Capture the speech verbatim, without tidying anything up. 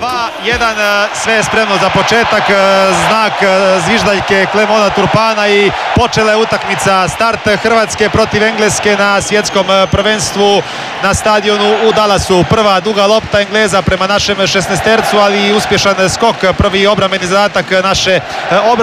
dva jedan, sve je spremno za početak, znak zviždaljke Klemona Turpana i počela je utakmica. Start Hrvatske protiv Engleske na svjetskom prvenstvu na stadionu u Dallasu. Prva duga lopta Engleza prema našem šesnaestercu, ali i uspješan skok, prvi obrambeni zadatak naše obrane.